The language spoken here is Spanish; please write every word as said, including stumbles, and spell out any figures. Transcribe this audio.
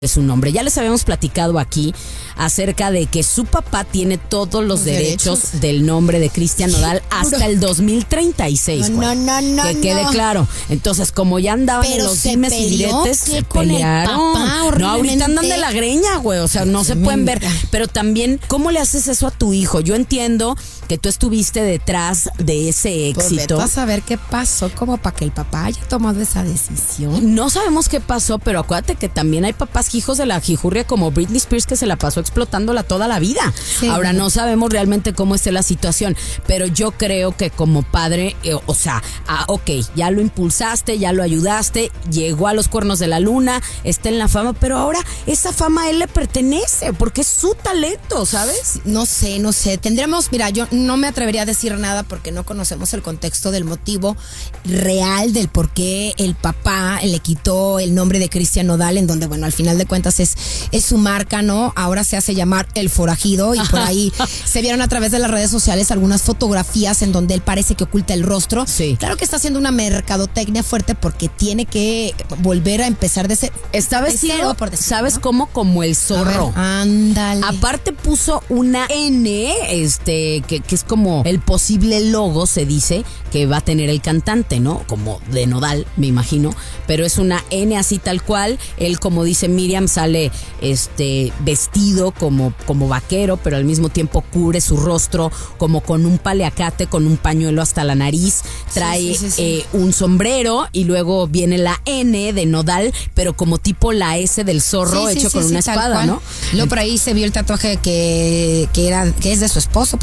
su nombre. Ya les habíamos platicado aquí acerca de que su papá tiene todos los, los derechos, derechos del nombre de Cristian Nodal hasta el dos mil treinta y seis. No, no, no, que no, quede no. claro. Entonces, como ya andaban en los dimes y diretes, se pelearon. Papá, no, ahorita andan de la greña, güey. O sea, no se pueden ver. Pero también, ¿cómo le haces eso a tu hijo? Yo entiendo que tú estuviste detrás de ese éxito. Pues vas a ver qué pasó como para que el papá haya tomado esa decisión. No sabemos qué pasó, pero acuérdate que también hay papás hijos de la jijurria como Britney Spears que se la pasó explotándola toda la vida. Sí. Ahora no sabemos realmente cómo esté la situación, pero yo creo que como padre, eh, o sea, ah, ok, ya lo impulsaste, ya lo ayudaste, llegó a los cuernos de la luna, está en la fama, pero ahora esa fama a él le pertenece porque es su talento, ¿sabes? No sé, no sé, tendremos, mira, yo no me atrevería a decir nada porque no conocemos el contexto del motivo real del por qué el papá le quitó el nombre de Cristian Nodal, en donde, bueno, al final de cuentas es, es su marca, ¿no? Ahora se hace llamar El Forajido y por ahí se vieron a través de las redes sociales algunas fotografías en donde él parece que oculta el rostro. Sí. Claro que está haciendo una mercadotecnia fuerte porque tiene que volver a empezar de ser. Está vestido, por decir, ¿sabes ¿no? cómo? Como el zorro. Ándale. Aparte puso una N, este, que, que es como el posible logo, se dice, que va a tener el cantante, ¿no? Como de Nodal, me imagino. Pero es una N así tal cual. Él, como dice Miriam, sale este vestido como, como vaquero, pero al mismo tiempo cubre su rostro como con un paliacate, con un pañuelo hasta la nariz. Trae sí, sí, sí, sí. Eh, un sombrero y luego viene la N de Nodal, pero como tipo la S del zorro sí, sí, hecho sí, con sí, una tal espada, cual. ¿no? Luego por ahí se vio el tatuaje que, que, era, que es de su esposo.